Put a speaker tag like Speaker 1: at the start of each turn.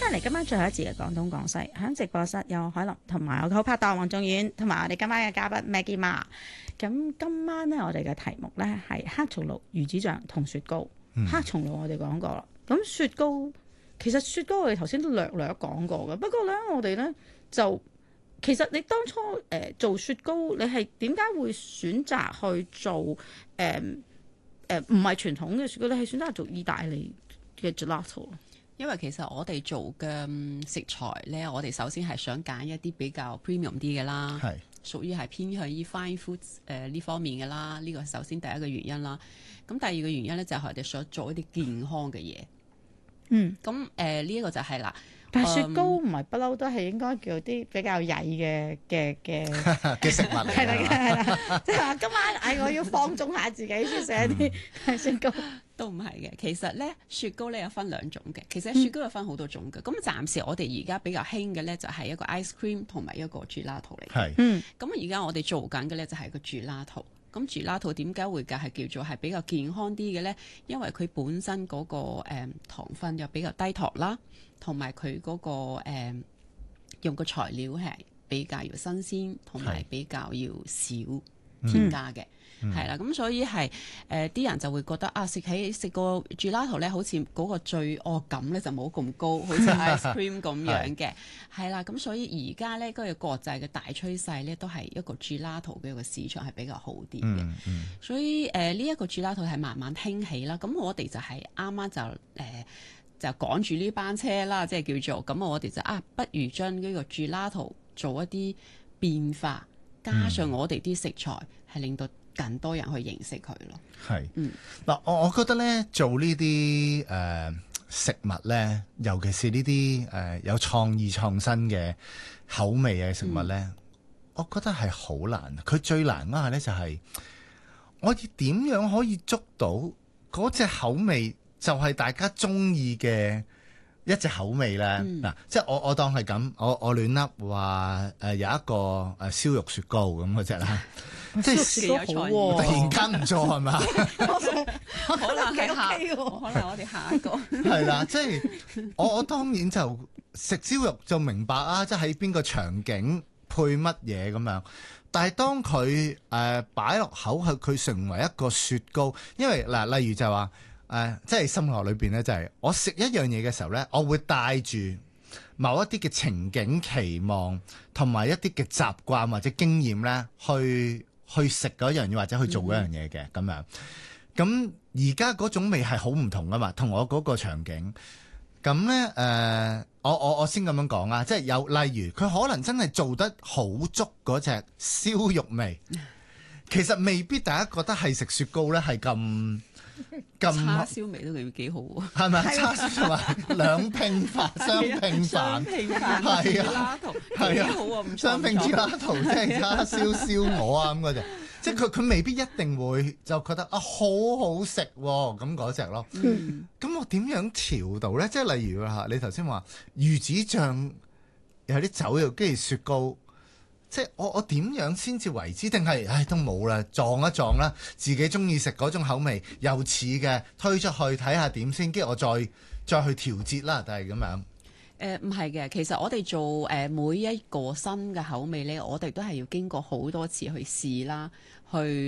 Speaker 1: 翻嚟今晚最後一節嘅廣東廣西，喺直播室有海林同埋我嘅好拍檔黃仲遠，同埋我哋今晚嘅嘉賓 Maggie Ma。咁今晚咧，我哋嘅題目咧係黑松露、魚子醬同雪糕。黑松露我哋講過啦，咁雪糕其實雪糕我哋頭先都略略講過嘅，不過咧我哋咧就其實你當初做雪糕，你係點解會選擇去做唔係傳統嘅雪糕？你係選擇做意大利嘅 gelato？
Speaker 2: 因為其實我哋做嘅食材咧，我哋首先係想揀一啲比較 premium 啲嘅啦，係屬於係偏向於 fine foods 呢方面嘅啦。呢個首先第一個原因啦。咁第二個原因咧就係我哋想做一啲健康嘅嘢。咁呢一個就係啦。但係雪糕唔係不嬲都係應該叫啲比較曳嘅
Speaker 3: 食物嚟，
Speaker 1: 係啦，即係話今晚我要放縱下自己，先食一啲雪糕。
Speaker 2: 都唔係嘅，其實咧雪糕咧有分兩種嘅，其實雪糕有分好多種嘅。咁暫時我哋而家比較興嘅咧就係一個 ice cream 同埋一個 gelato 嚟嘅。咁而家我哋做緊嘅咧就係個 gelato。咁 gelato 點解會係叫做係比較健康啲嘅咧？因為佢本身嗰個糖分又比較低糖啦，同埋佢嗰個用個材料係比較要新鮮，同埋比較要少添加嘅。係啦，咁所以係啲人就會覺得啊，食個 gelato 咧，好似嗰個罪惡感咧就冇咁高，好似 ice cream 咁樣嘅。係啦，咁所以而家咧嗰個國際嘅大趨勢咧，都係一個 gelato 嘅一個市場係比較好啲嘅。所以呢一個 gelato 係慢慢興起啦。咁我哋就係啱啱就趕住呢班車啦，即係叫做咁，我哋就不如將呢個 gelato 做一啲變化，加上我哋啲食材係令到更多人去認識佢咯。
Speaker 3: 係，嗱，我覺得咧做呢啲食物咧，尤其是呢啲有創意創新嘅口味嘅食物咧，我覺得係好難。佢最難嗰下咧就係我要點樣可以捉到嗰隻口味，就係大家中意嘅一隻口味咧。嗱，即係我當係咁，我亂笠話有一個燒肉雪糕咁嗰隻啦。即係
Speaker 1: 有創意，
Speaker 3: 突然間唔錯係嘛？
Speaker 2: 可能我哋下一個
Speaker 3: 係啦，即係我當然就食燒肉就明白啊，即係喺邊個場景配乜嘢咁樣。但係當佢擺落口佢成為一個雪糕，因為嗱，例如就話即係心理學裏邊咧，就係我食一樣嘢嘅時候咧，我會帶住某一啲嘅情景期望，同埋一啲嘅習慣或者經驗咧，去食嗰樣嘢或者去做嗰樣嘢嘅咁樣。咁而家嗰種味係好唔同噶嘛，同我嗰個場景。咁咧我先咁樣講啊，即係有例如佢可能真係做得好足嗰隻燒肉味，其實未必大家覺得係食雪糕咧係咁
Speaker 2: 叉燒味都幾好喎，
Speaker 3: 係咪？叉燒同埋兩拼飯、雙拼飯，係啊，係啊，好啊，雙拼豬乸頭即係叉燒燒鵝啊咁嗰隻，即係佢未必一定會就覺得好好食喎咁嗰隻咯。咁我點樣調到咧？即係例如你頭先話魚子醬有啲酒又跟住雪糕。即係我點樣先至為之？定係都冇啦，撞一撞啦，自己中意食嗰種口味又似嘅推出去睇下點先，跟住我再去調節啦，但係咁樣。
Speaker 2: 唔係嘅，其實我哋做每一個新嘅口味咧，我哋都係要經過好多次去試啦，去